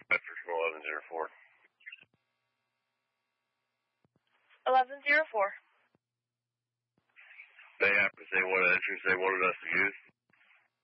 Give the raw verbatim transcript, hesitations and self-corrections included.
Bedford from eleven zero four. eleven zero four. They have to say what entrance they wanted us to use.